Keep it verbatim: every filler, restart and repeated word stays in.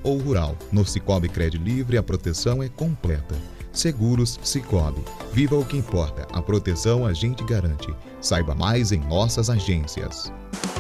ou rural. No Cicobi Crédito Livre, a proteção é completa. Seguros Cicobi. Viva o que importa. A proteção a gente garante. Saiba mais em nossas agências.